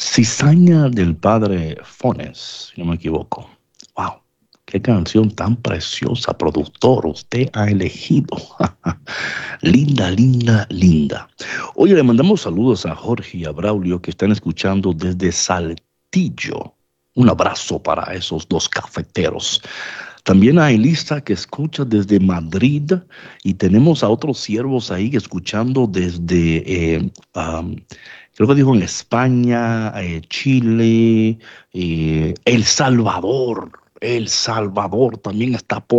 Cizaña del padre Fones, si no me equivoco. Wow, qué canción tan preciosa, productor, usted ha elegido. Linda, linda, linda. Oye, le mandamos saludos a Jorge y a Braulio que están escuchando desde Saltillo. Un abrazo para esos dos cafeteros. También a Elisa que escucha desde Madrid y tenemos a otros siervos ahí escuchando desde, creo que dijo en España, Chile, El Salvador. El Salvador también está por